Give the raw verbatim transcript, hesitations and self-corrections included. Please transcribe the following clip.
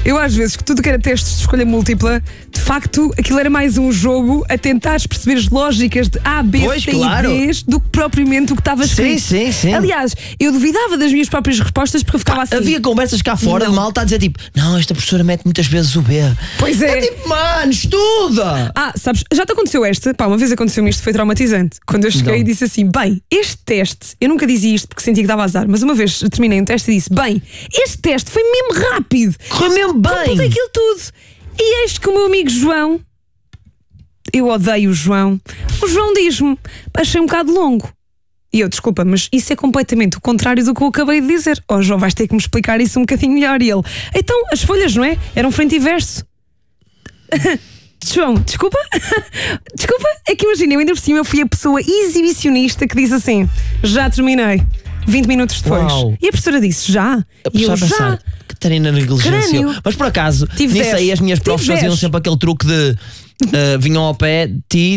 Eu às vezes, que tudo que era testes de escolha múltipla, de facto, aquilo era mais um jogo a tentares perceber as lógicas de A, B, Pois, C claro. e D do que propriamente o que estava escrito. Sim, sim, sim. Aliás, eu duvidava das minhas próprias respostas porque eu ficava assim. Havia conversas cá fora Não. de malta a dizer tipo, não, esta professora mete muitas vezes o B. Pois é. É tipo, mano, estuda! Ah, sabes, já te aconteceu esta? Pá, uma vez aconteceu-me isto, foi traumatizante. Quando eu cheguei Não. e disse assim, bem, este teste, eu nunca dizia isto porque sentia que dava azar, mas uma vez terminei um teste e disse, bem, este teste foi mesmo rápido. Correu mesmo Completei bem! aquilo tudo. E eis que o meu amigo João, eu odeio o João, o João diz-me, achei um bocado longo. E eu, desculpa, mas isso é completamente o contrário do que eu acabei de dizer. Oh, João, vais ter que me explicar isso um bocadinho melhor. E ele, então, as folhas, não é? Eram frente e verso. João, desculpa? Desculpa, é que imagina, eu ainda por cima eu fui a pessoa exibicionista que disse assim, já terminei, vinte minutos depois. Uau. E a professora disse, já? A E eu, pessoa a já? pensar, Catarina negligenciou. Crânio. Mas por acaso, Tive nisso dez. aí as minhas Tive profs faziam dez. sempre aquele truque de uh, vinham ao pé de ti